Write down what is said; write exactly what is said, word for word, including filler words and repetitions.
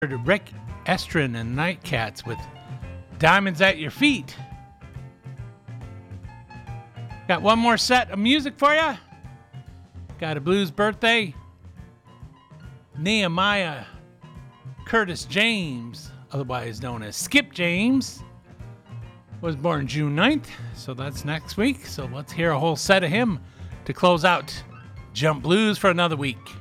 Rick Estrin and Nightcats with Diamonds at Your Feet. Got one more set of music for you. Got a blues birthday. Nehemiah Curtis James, otherwise known as Skip James, was born June ninth, so that's next week. So let's hear a whole set of him to close out Jump Blues for another week.